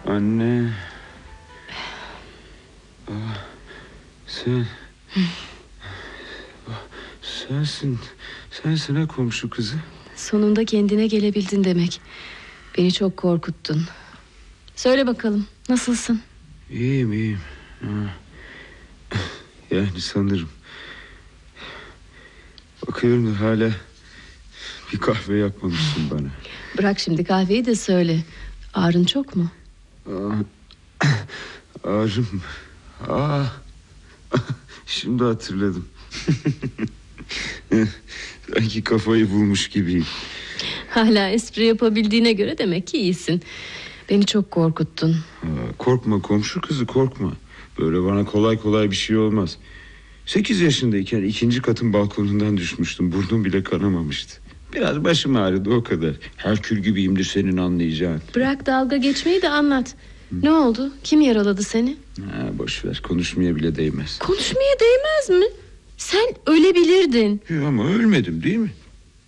Anne. Sen. Sensin ha komşu kızı. Sonunda kendine gelebildin demek. Beni çok korkuttun. Söyle bakalım, nasılsın? İyiyim. Yani sanırım. Bakıyorum da hala bir kahve yapmamışsın bana. Bırak şimdi kahveyi de söyle. Ağrın çok mu? Ağrım. Şimdi hatırladım. Sanki kafayı bulmuş gibiyim. Hala espri yapabildiğine göre demek ki iyisin. Beni çok korkuttun. Korkma komşu kızı, korkma. Böyle bana kolay kolay bir şey olmaz. 8 yaşındayken 2. katın balkonundan düşmüştüm. Burnum bile kanamamıştı. Biraz başım ağrıdı, o kadar. Herkül gibiyimdir senin anlayacağın. Bırak dalga geçmeyi de anlat. Ne oldu? Kim yaraladı seni? Boş ver, konuşmaya bile değmez. Konuşmaya değmez mi? Sen ölebilirdin. Ama ölmedim değil mi?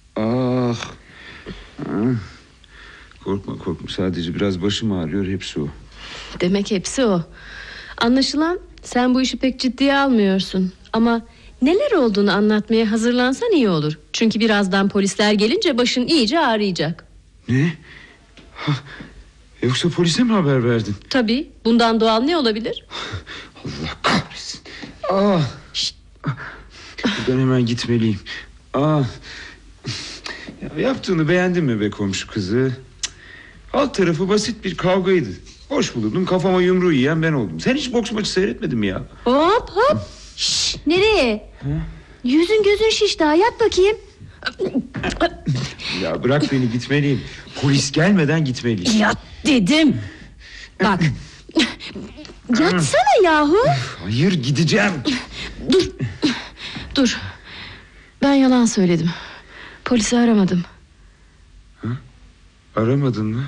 Korkma, sadece biraz başım ağrıyor, hepsi o. Demek hepsi o. Anlaşılan sen bu işi pek ciddiye almıyorsun. Ama neler olduğunu anlatmaya hazırlansan iyi olur. Çünkü birazdan polisler gelince başın iyice ağrıyacak. Ne? Yoksa polise mi haber verdin? Tabii, bundan doğal ne olabilir? Allah kahretsin. Şşt. Ben hemen gitmeliyim. Yaptığını beğendin mi be komşu kızı? Alt tarafı basit bir kavgaydı. Boş bulundum, kafama yumruğu yiyen ben oldum. Sen hiç boks maçı seyretmedin mi ya? Hop. Şşt, nereye? Yüzün gözün şişti, yat bakayım. Ya bırak beni, gitmeliyim. Polis gelmeden gitmeliyim. Yat dedim. Bak. Yatsana yahu. Hayır, gideceğim. Dur. Ben yalan söyledim. Polisi aramadım. Aramadın mı?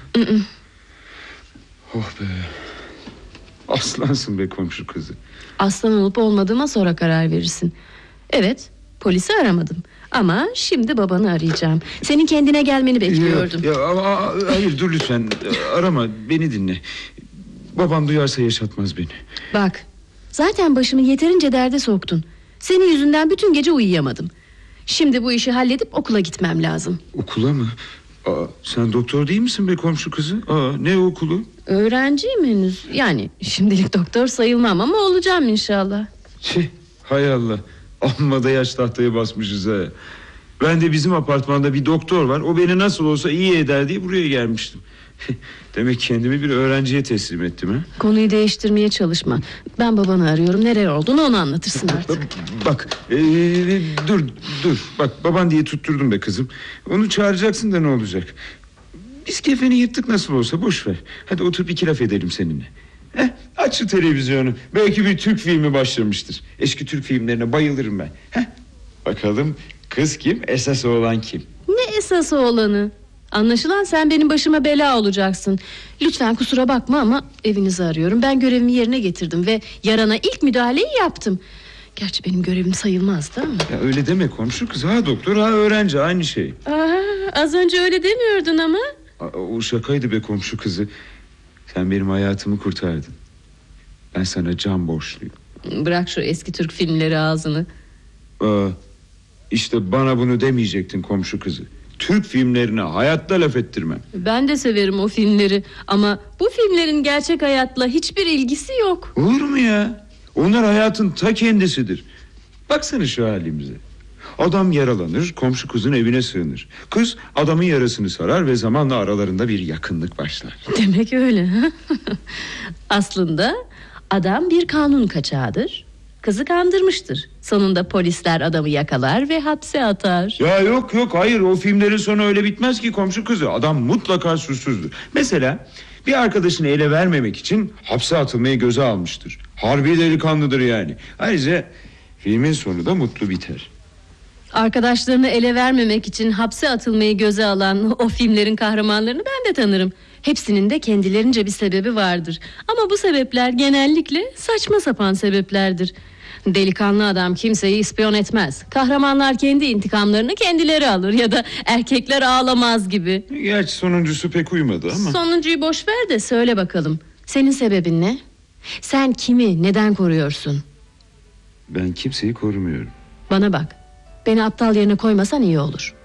Oh be. Aslansın be komşu kızı. Aslan olup olmadığıma sonra karar verirsin. Evet, polisi aramadım. Ama şimdi babanı arayacağım. Senin kendine gelmeni bekliyordum. Hayır, dur lütfen. Arama, beni dinle. Babam duyarsa yaşatmaz beni. Bak, zaten başımı yeterince derde soktun. Senin yüzünden bütün gece uyuyamadım. Şimdi bu işi halledip okula gitmem lazım. Okula mı? Sen doktor değil misin be komşu kızı? Ne okulu? Öğrenciyim henüz. Yani şimdilik doktor sayılmam ama olacağım inşallah. Hay Allah. Amma da yaş tahtaya basmışız ha. Ben de bizim apartmanda bir doktor var. O beni nasıl olsa iyi eder diye buraya gelmiştim. Demek kendimi bir öğrenciye teslim ettim ha? Konuyu değiştirmeye çalışma. Ben babanı arıyorum. Nereye olduğunu onu anlatırsın artık. Bak dur. Bak, baban diye tutturdum be kızım. Onu çağıracaksın da ne olacak? Biz kefeni yırttık nasıl olsa, boş ver. Hadi oturup 2 laf edelim seninle. Aç şu televizyonu. Belki bir Türk filmi başlamıştır. Eski Türk filmlerine bayılırım ben. Bakalım kız kim, esas oğlan kim? Ne esas oğlanı? Anlaşılan sen benim başıma bela olacaksın. Lütfen kusura bakma ama evinizi arıyorum. Ben görevimi yerine getirdim ve yarana ilk müdahaleyi yaptım. Gerçi benim görevim sayılmazdı ama. Ya öyle deme komşu kız. Ha doktor, ha öğrenci, aynı şey. Az önce öyle demiyordun ama. O şakaydı be komşu kızı. Sen benim hayatımı kurtardın. Ben sana can borçluyum. Bırak şu eski Türk filmleri ağzını. İşte bana bunu demeyecektin komşu kızı. Türk filmlerine hayatta laf ettirmem. Ben de severim o filmleri. Ama bu filmlerin gerçek hayatla hiçbir ilgisi yok. Olur mu ya? Onlar hayatın ta kendisidir. Baksana şu halimize. Adam yaralanır, komşu kızın evine sığınır. Kız adamın yarasını sarar ve zamanla aralarında bir yakınlık başlar. Demek öyle. Aslında adam bir kanun kaçağıdır. Kızı kandırmıştır. Sonunda polisler adamı yakalar ve hapse atar. Ya yok hayır, o filmlerin sonu öyle bitmez ki komşu kızı. Adam mutlaka suçsuzdur. Mesela bir arkadaşını ele vermemek için hapse atılmayı göze almıştır. Harbi delikanlıdır yani. Ayrıca filmin sonu da mutlu biter. Arkadaşlarını ele vermemek için hapse atılmayı göze alan o filmlerin kahramanlarını ben de tanırım. Hepsinin de kendilerince bir sebebi vardır. Ama bu sebepler genellikle saçma sapan sebeplerdir. Delikanlı adam kimseyi ispiyon etmez. Kahramanlar kendi intikamlarını kendileri alır ya da erkekler ağlamaz gibi. Gerçi sonuncusu pek uymadı ama. Sonuncuyu boş ver de söyle bakalım. Senin sebebin ne? Sen kimi, neden koruyorsun? Ben kimseyi korumuyorum. Bana bak. Beni aptal yerine koymasan iyi olur.